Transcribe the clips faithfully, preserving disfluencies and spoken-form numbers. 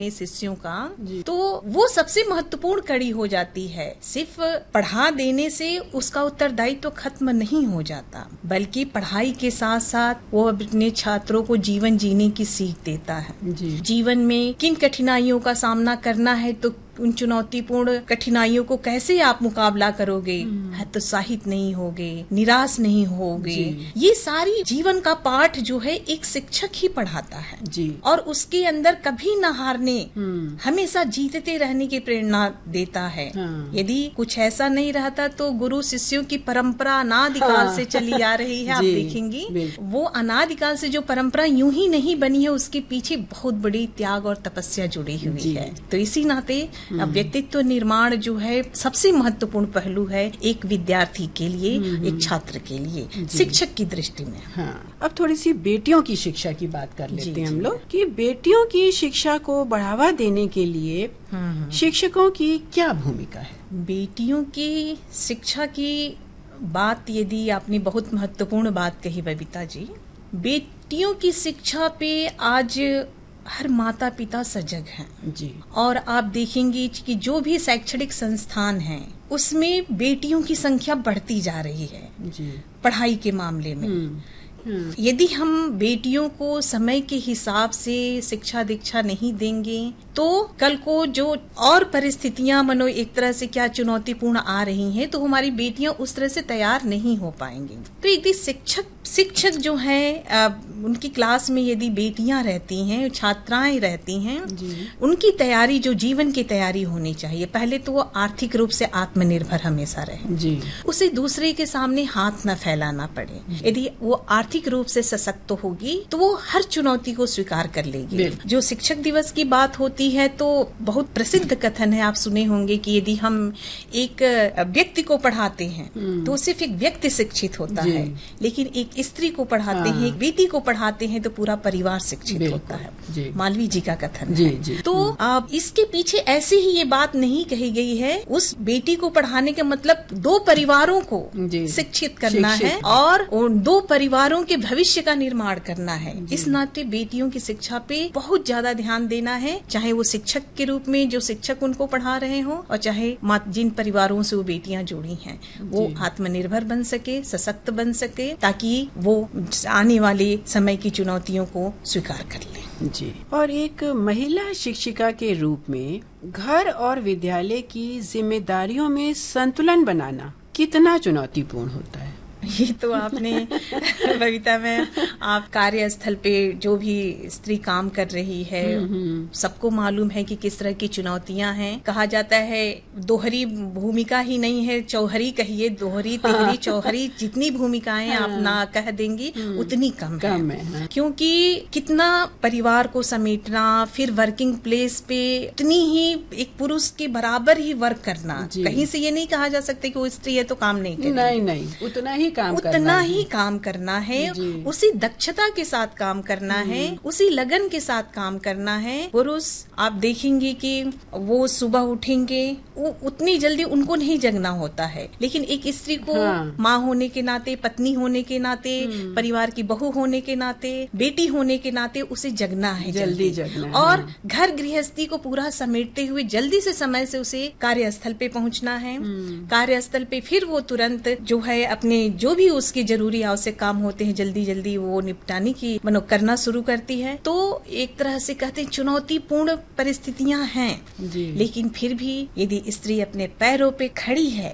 शिष्यों का, तो वो सबसे महत्वपूर्ण कड़ी हो जाती है। सिर्फ पढ़ा देने से उसका उत्तरदायित्व तो खत्म नहीं हो जाता, बल्कि पढ़ाई के साथ साथ वो अपने छात्रों को जीवन जीने की सीख देता है। जी। जीवन में किन कठिनाइयों का सामना करना है, तो उन चुनौतीपूर्ण कठिनाइयों को कैसे आप मुकाबला करोगे, हतोत्साहित नहीं होगे, निराश नहीं होगे, ये सारी जीवन का पाठ जो है एक शिक्षक ही पढ़ाता है। जी। और उसके अंदर कभी न हारने, हमेशा जीतते रहने की प्रेरणा देता है। हाँ। यदि कुछ ऐसा नहीं रहता तो गुरु शिष्यों की परंपरा अनादिकाल हाँ। से चली आ रही है। आप देखेंगी वो अनादिकाल से जो परंपरा यूं ही नहीं बनी है, उसके पीछे बहुत बड़ी त्याग और तपस्या जुड़ी हुई है। तो इसी नाते अब व्यक्तित्व निर्माण जो है सबसे महत्वपूर्ण पहलू है एक विद्यार्थी के लिए, एक छात्र के लिए, शिक्षक की दृष्टि में। हाँ। अब थोड़ी सी बेटियों की शिक्षा की बात कर लेते हैं हम लोग कि बेटियों की शिक्षा को बढ़ावा देने के लिए शिक्षकों की क्या भूमिका है? बेटियों की शिक्षा की बात, यदि आपने बहुत महत्वपूर्ण बात कही बबीता जी, बेटियों की शिक्षा पे आज हर माता पिता सजग हैं। जी। और आप देखेंगे कि जो भी शैक्षणिक संस्थान हैं, उसमें बेटियों की संख्या बढ़ती जा रही है। जी। पढ़ाई के मामले में यदि हम बेटियों को समय के हिसाब से शिक्षा दीक्षा नहीं देंगे, तो कल को जो और परिस्थितियां मनो एक तरह से क्या चुनौतीपूर्ण आ रही हैं, तो हमारी बेटियां उस तरह से तैयार नहीं हो पाएंगी। तो यदि शिक्षक शिक्षक जो हैं, उनकी क्लास में यदि बेटियां रहती हैं, छात्राएं रहती हैं, उनकी तैयारी जो जीवन की तैयारी होनी चाहिए, पहले तो वो आर्थिक रूप से आत्मनिर्भर हमेशा रहे। जी। उसे दूसरे के सामने हाथ न फैलाना पड़े। यदि वो आर्थिक रूप से सशक्त होगी तो वो हर चुनौती को स्वीकार कर लेगी। जो शिक्षक दिवस की बात होती है तो बहुत प्रसिद्ध कथन है, आप सुने होंगे कि यदि हम एक व्यक्ति को पढ़ाते हैं तो सिर्फ एक व्यक्ति शिक्षित होता है, लेकिन एक स्त्री को पढ़ाते हैं, एक बेटी को पढ़ाते हैं तो पूरा परिवार शिक्षित होता है। मालवीय जी का कथन जी, है जी, तो आप इसके पीछे ऐसे ही ये बात नहीं कही गई है। उस बेटी को पढ़ाने का मतलब दो परिवारों को शिक्षित करना है और उन दो परिवारों के भविष्य का निर्माण करना है। इस नाते बेटियों की शिक्षा पे बहुत ज्यादा ध्यान देना है, चाहे वो शिक्षक के रूप में जो शिक्षक उनको पढ़ा रहे हो, और चाहे जिन परिवारों से वो बेटियां जुड़ी हैं, वो आत्मनिर्भर बन सके, सशक्त बन सके, ताकि वो आने वाले समय की चुनौतियों को स्वीकार कर ले। जी। और एक महिला शिक्षिका के रूप में घर और विद्यालय की जिम्मेदारियों में संतुलन बनाना कितना चुनौतीपूर्ण होता है? ये तो आपने बबीता में आप कार्यस्थल पे जो भी स्त्री काम कर रही है, सबको मालूम है कि किस तरह की चुनौतियां हैं। कहा जाता है दोहरी भूमिका ही नहीं है, चौहरी कहिए, दोहरी तिहरी चौहरी, जितनी भूमिकाएं आप ना कह देंगी उतनी कम, कम है, है। क्योंकि कितना परिवार को समेटना, फिर वर्किंग प्लेस पे उतनी ही एक पुरुष के बराबर ही वर्क करना। कहीं से ये नहीं कहा जा सकता कि वो स्त्री है तो काम नहीं करेगी। नहीं नहीं, उतना ही काम उतना करना ही है। काम करना है, उसी दक्षता के साथ काम करना है, उसी लगन के साथ काम करना है। पुरुष आप देखेंगे कि वो सुबह उठेंगे, वो उतनी जल्दी उनको नहीं जगना होता है, लेकिन एक स्त्री को हाँ। माँ होने के नाते, पत्नी होने के नाते, परिवार की बहू होने के नाते, बेटी होने के नाते उसे जगना है, जल्दी जगना है। और घर गृहस्थी को पूरा समेटते हुए जल्दी से समय से उसे कार्यस्थल पे पहुंचना है। कार्यस्थल पे फिर वो तुरंत जो है अपने जो भी उसके जरूरी आवश्यक काम होते हैं जल्दी जल्दी वो निपटाने की मनो करना शुरू करती है। तो एक तरह से कहते हैं चुनौतीपूर्ण परिस्थितियां हैं, लेकिन फिर भी यदि स्त्री अपने पैरों पे खड़ी है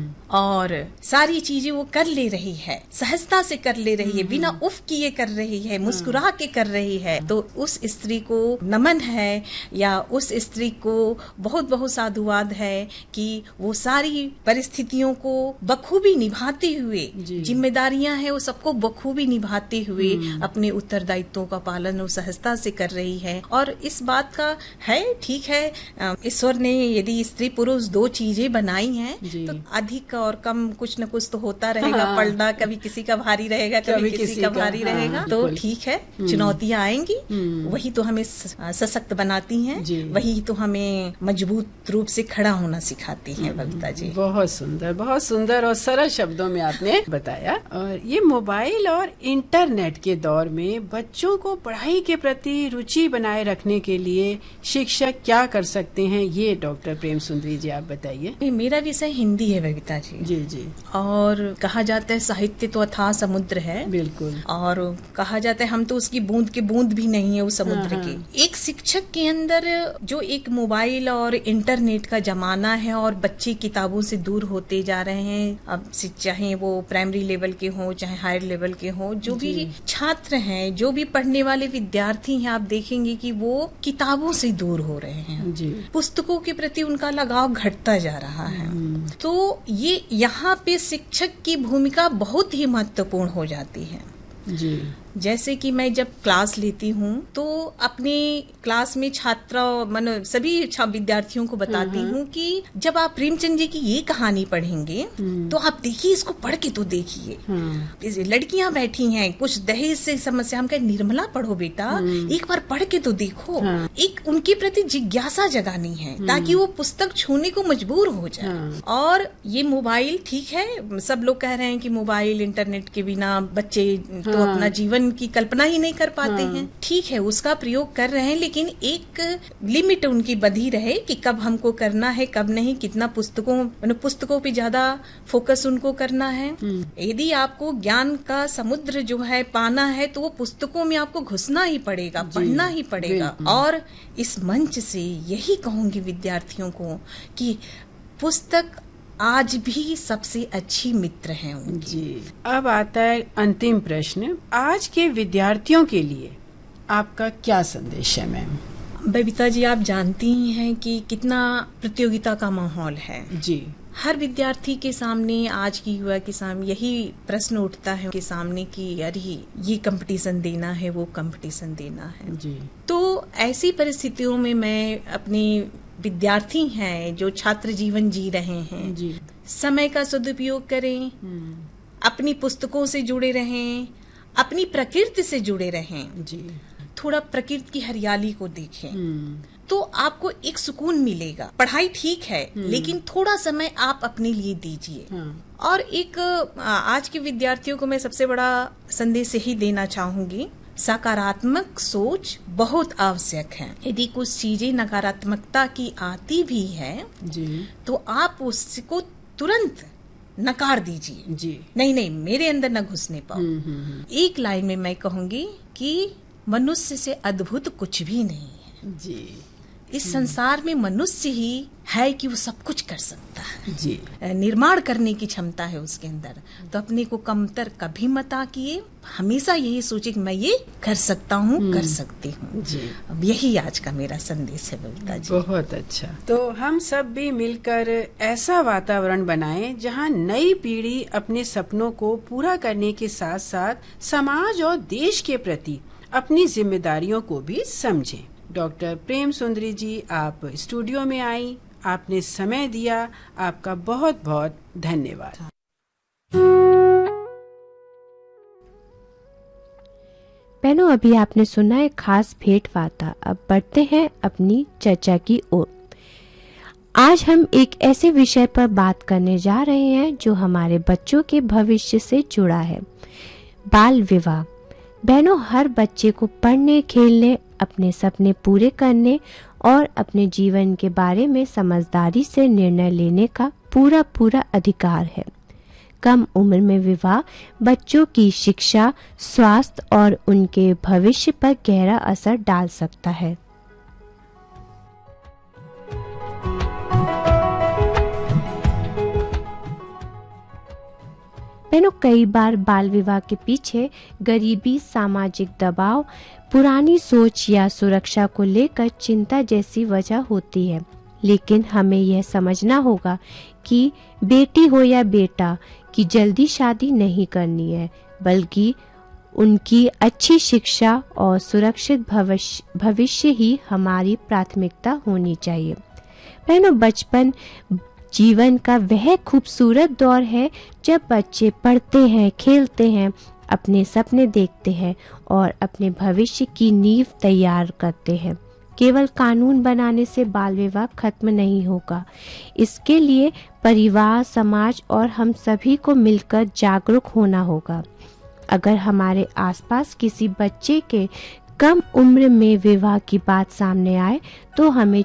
और सारी चीजें वो कर ले रही है, सहजता से कर ले रही है, बिना उफ किए कर रही है, मुस्कुरा के कर रही है, तो उस स्त्री को नमन है, या उस स्त्री को बहुत बहुत साधुवाद है कि वो सारी परिस्थितियों को बखूबी निभाते हुए, जिम्मेदारियां हैं वो सबको बखूबी निभाते हुए अपने उत्तरदायित्वों का पालन और सहजता से कर रही है। और इस बात का है, ठीक है, ईश्वर ने यदि स्त्री पुरुष दो चीजें बनाई हैं तो अधिक और कम कुछ न कुछ तो होता रहेगा। हाँ। पलड़ा कभी किसी का भारी रहेगा, कभी, कभी किसी, किसी का भारी हाँ, रहेगा। तो ठीक है, चुनौतियां आएंगी, वही तो हमें सशक्त बनाती हैं, वही तो हमें मजबूत रूप से खड़ा होना सिखाती हैं। बबीता जी, बहुत सुंदर, बहुत सुंदर और सरल शब्दों में आपने बताया। और ये मोबाइल और इंटरनेट के दौर में बच्चों को पढ़ाई के प्रति रुचि बनाए रखने के लिए शिक्षक क्या कर सकते हैं, ये डॉक्टर प्रेम सुंदरी जी आप बताइए। मेरा विषय हिंदी है बबीता जी। जी जी। और कहा जाता है साहित्य तो अथाह समुद्र है। बिल्कुल। और कहा जाता है हम तो उसकी बूंद के बूंद भी नहीं है उस समुद्र के। एक शिक्षक के अंदर जो एक मोबाइल और इंटरनेट का जमाना है और बच्चे किताबों से दूर होते जा रहे हैं, अब चाहे वो प्राइमरी लेवल के हों चाहे हायर लेवल के हों, जो भी छात्र हैं, जो भी पढ़ने वाले विद्यार्थी हैं, आप देखेंगे कि वो किताबों से दूर हो रहे हैं जी। पुस्तकों के प्रति उनका लगाव घटता जा रहा है। तो ये यहाँ पे शिक्षक की भूमिका बहुत ही महत्वपूर्ण हो जाती है जी। जैसे कि मैं जब क्लास लेती हूँ तो अपने क्लास में छात्रा मन सभी विद्यार्थियों को बताती हूँ कि जब आप प्रेमचंद जी की ये कहानी पढ़ेंगे तो आप देखिए, इसको पढ़ के तो देखिए। लड़कियां बैठी हैं, कुछ दहेज से समस्या, हम कहे निर्मला पढ़ो बेटा, एक बार पढ़ के तो देखो। एक उनके प्रति जिज्ञासा जगानी है ताकि वो पुस्तक छूने को मजबूर हो जाए। और ये मोबाइल ठीक है, सब लोग कह रहे हैं कि मोबाइल इंटरनेट के बिना बच्चे तो अपना जीवन की कल्पना ही नहीं कर पाते हाँ। हैं। ठीक है, उसका प्रयोग कर रहे हैं, लेकिन एक लिमिट उनकी बंधी रहे कि कब हमको करना है कब नहीं, कितना पुस्तकों पुस्तकों पे ज्यादा फोकस उनको करना है। यदि आपको ज्ञान का समुद्र जो है पाना है तो वो पुस्तकों में आपको घुसना ही पड़ेगा, पढ़ना ही पड़ेगा। और इस मंच से यही कहूंगी विद्यार्थियों को कि पुस्तक आज भी सबसे अच्छी मित्र हैं उनकी। जी। अब आता है अंतिम प्रश्न, आज के विद्यार्थियों के लिए आपका क्या संदेश है मैम? बबीता जी, आप जानती ही हैं कि कितना प्रतियोगिता का माहौल है जी। हर विद्यार्थी के सामने, आज की युवा के सामने यही प्रश्न उठता है के सामने कि अरे ये कंपटीशन देना है, वो कंपटीशन देना है जी। तो ऐसी परिस्थितियों में मैं अपने विद्यार्थी हैं जो छात्र जीवन जी रहे हैं जी। समय का सदुपयोग करें, अपनी पुस्तकों से जुड़े रहें, अपनी प्रकृति से जुड़े रहें जी। थोड़ा प्रकृति की हरियाली को देखें तो आपको एक सुकून मिलेगा। पढ़ाई ठीक है लेकिन थोड़ा समय आप अपने लिए दीजिए। और एक आज के विद्यार्थियों को मैं सबसे बड़ा संदेश यही देना चाहूंगी, सकारात्मक सोच बहुत आवश्यक है। यदि कुछ चीजें नकारात्मकता की आती भी है जी। तो आप उसको तुरंत नकार दीजिए जी। नहीं नहीं, मेरे अंदर न घुसने पाओ। एक लाइन में मैं कहूंगी कि मनुष्य से अद्भुत कुछ भी नहीं है जी। इस संसार में मनुष्य ही है कि वो सब कुछ कर सकता है जी। निर्माण करने की क्षमता है उसके अंदर। तो अपने को कमतर कभी मत आकिए, हमेशा यही सोचे कि मैं ये कर सकता हूँ, कर सकती हूँ जी। अब यही आज का मेरा संदेश है बबीता जी। बहुत अच्छा। तो हम सब भी मिलकर ऐसा वातावरण बनाएं जहाँ नई पीढ़ी अपने सपनों को पूरा करने के साथ साथ समाज और देश के प्रति अपनी जिम्मेदारियों को भी समझें। डॉक्टर प्रेम सुंदरी जी, आप स्टूडियो में आई, आपने समय दिया, आपका बहुत बहुत धन्यवाद। बहनों, अभी आपने सुना है खास भेंट वार्ता। अब बढ़ते हैं अपनी चर्चा की ओर। आज हम एक ऐसे विषय पर बात करने जा रहे हैं जो हमारे बच्चों के भविष्य से जुड़ा है, बाल विवाह। बहनों, हर बच्चे को पढ़ने, खेलने, अपने सपने पूरे करने और अपने जीवन के बारे में समझदारी से निर्णय लेने का पूरा पूरा अधिकार है। कम उम्र में विवाह बच्चों की शिक्षा, स्वास्थ्य और उनके भविष्य पर गहरा असर डाल सकता है। बहनों, कई बार बाल विवाह के पीछे गरीबी, सामाजिक दबाव, पुरानी सोच या सुरक्षा को लेकर चिंता जैसी वजह होती है। लेकिन हमें यह समझना होगा कि बेटी हो या बेटा की जल्दी शादी नहीं करनी है, बल्कि उनकी अच्छी शिक्षा और सुरक्षित भविष्य भविष्य ही हमारी प्राथमिकता होनी चाहिए। बहनों, बचपन जीवन का वह खूबसूरत दौर है जब बच्चे पढ़ते हैं, खेलते हैं, अपने सपने देखते हैं और अपने भविष्य की नींव तैयार करते हैं। केवल कानून बनाने से बाल विवाह खत्म नहीं होगा। इसके लिए परिवार, समाज और हम सभी को मिलकर जागरूक होना होगा। अगर हमारे आसपास किसी बच्चे के कम उम्र में विवाह की बात सामने आए तो हमें